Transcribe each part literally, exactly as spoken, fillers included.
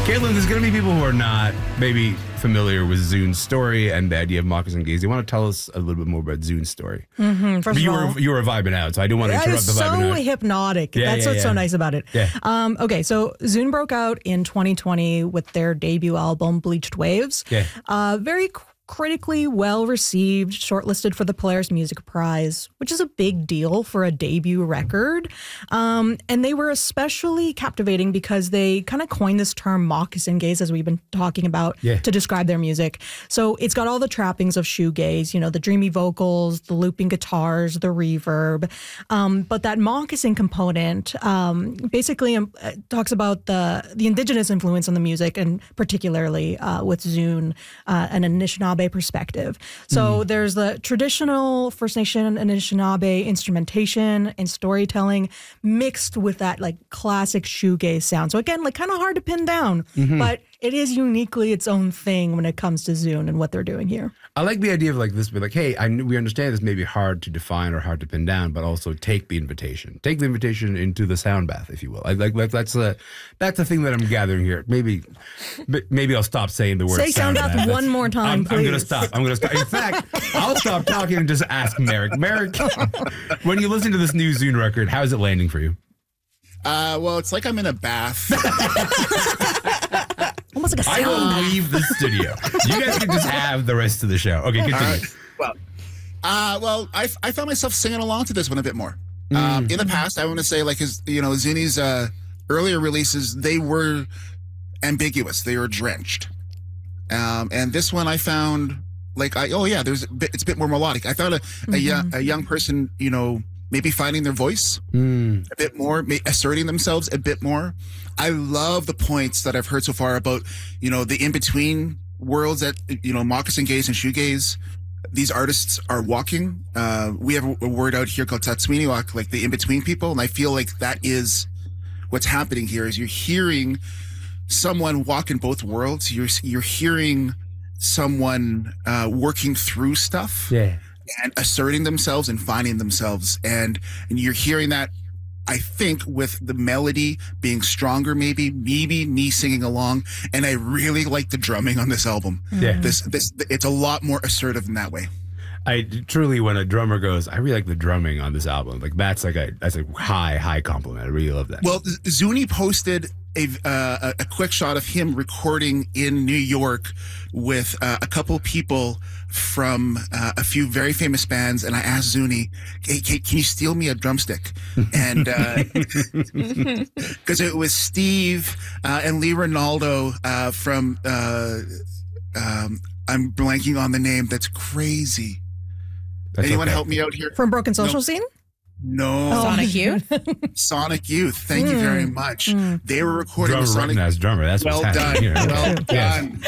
Caitlin, there's going to be people who are not maybe familiar with Zune's story and the idea of Moccasin Gaze. You want to tell us a little bit more about Zune's story? Mm-hmm. First you of all, were you were vibing out, so I don't want to interrupt the so vibing out. hypnotic. Yeah, That's yeah, what's yeah. so nice about it. Yeah. Um, okay, so Zune broke out in twenty twenty with their debut album, Bleached Waves. Yeah. Uh, very critically well received, shortlisted for the Polaris Music Prize, which is a big deal for a debut record. Um, and they were especially captivating because they kind of coined this term moccasin gaze, as we've been talking about, Yeah. to describe their music. So it's got all the trappings of shoegaze, you know, the dreamy vocals, the looping guitars, the reverb. Um, but that moccasin component um, basically um, uh, talks about the the indigenous influence on the music, and particularly uh, with Zune, uh, an Anishinaabe perspective. So Mm. there's the traditional First Nation and Anishinaabe instrumentation and storytelling mixed with that like classic shoegaze sound. So again, like kind of hard to pin down, Mm-hmm. but it is uniquely its own thing when it comes to Zune and what they're doing here. I like the idea of like this, be like, hey, I kn- we understand this may be hard to define or hard to pin down, but also take the invitation, take the invitation into the sound bath, if you will. I like like that's the that's the thing that I'm gathering here. Maybe, but maybe I'll stop saying the word Say sound bath That's- one more time, I'm, I'm gonna please. stop. I'm gonna stop. In fact, I'll stop talking and just ask Merrick. Merrick, when you listen to this new Zune record, how is it landing for you? Uh, well, it's like I'm in a bath. Almost like a I sound will bath. leave the studio. You guys can just have the rest of the show. Okay, continue. All right. Well, uh, well, I, I found myself singing along to this one a bit more. Um, in the past, I want to say, like his, you know, Zune's uh, earlier releases, they were ambiguous. They were drenched. Um, and this one, I found like, I oh yeah, there's a bit, it's a bit more melodic. I found a, a, young, a young person, you know, maybe finding their voice Mm. a bit more, ma- asserting themselves a bit more. I love the points that I've heard so far about, you know, the in-between worlds that, you know, moccasin gaze and shoegaze, these artists are walking. Uh, we have a, a word out here called tatswiniwak, like the in-between people. And I feel like that is what's happening here is you're hearing someone walk in both worlds. You're, you're hearing someone uh, working through stuff Yeah. and asserting themselves and finding themselves. And, and you're hearing that, I think, with the melody being stronger, maybe, maybe me singing along. And I really like the drumming on this album. Yeah. This, this, it's a lot more assertive in that way. I truly, when a drummer goes, I really like the drumming on this album. Like that's like a that's a high high compliment. I really love that. Well, Zuni posted a, uh, a quick shot of him recording in New York with uh, a couple people from uh, a few very famous bands, and I asked Zuni, hey, can, can you steal me a drumstick? And because it was Steve uh, and Lee Ronaldo uh, from, uh, um, I'm blanking on the name, that's crazy. That's Anyone okay. help me out here? From Broken Social No. Scene? No. Oh. Sonic Youth. Sonic Youth. Thank you very much. They were recording Drummer with Sonic. recognized drummer. That's Well what's done. happening here. Well Yes. done.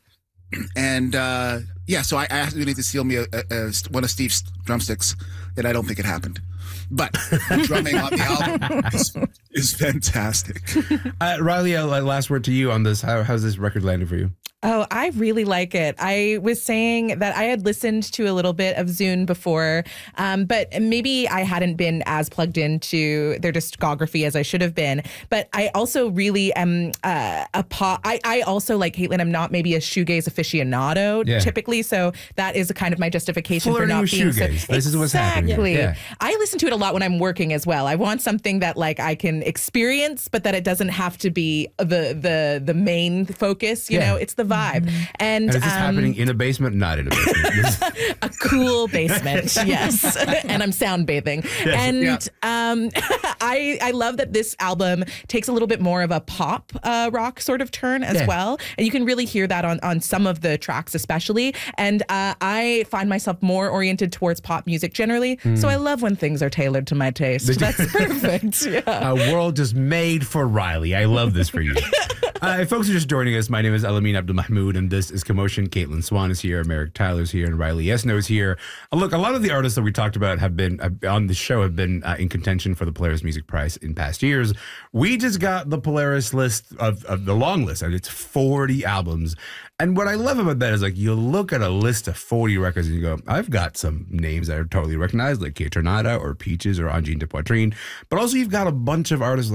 And uh, yeah, so I asked Uni to steal me a, a, a, one of Steve's drumsticks, and I don't think it happened. But drumming on the album is, is fantastic. Uh, Riley, uh, last word to you on this. How, how's this record landing for you? Oh, I really like it. I was saying that I had listened to a little bit of Zune before, um, but maybe I hadn't been as plugged into their discography as I should have been. But I also really am uh, a pop. I, I also, like Caitlin, I'm not maybe a shoegaze aficionado Yeah. typically. So that is a kind of my justification Flirting for not with being so. shoegaze. This is what's happening. Exactly. Yeah. I listen to it a lot when I'm working as well. I want something that like I can experience, but that it doesn't have to be the the the main focus. You Yeah. know, it's the vibe. And, And is this um, happening in a basement? Not in a basement. a cool basement, yes. And I'm sound bathing. And Yeah. um, I I love that this album takes a little bit more of a pop uh, rock sort of turn as Yeah. well. And you can really hear that on, on some of the tracks especially. And uh, I find myself more oriented towards pop music generally. So I love when things are tailored to my taste. That's perfect. Yeah. A world just made for Riley. I love this for you. Uh, if folks are just joining us, my name is Elamine Abdul Mahmoud, and this is Commotion. Caitlin Swan is here, Merrick Tyler's here, and Riley Yesno is here. Uh, look, a lot of the artists that we talked about have been uh, on the show have been uh, in contention for the Polaris Music Prize in past years. We just got the Polaris list of, of the long list, and it's forty albums. And what I love about that is like you look at a list of forty records and you go, I've got some names that are totally recognized, like Kate Tornada or Peaches or Angine de Poitrine, but also you've got a bunch of artists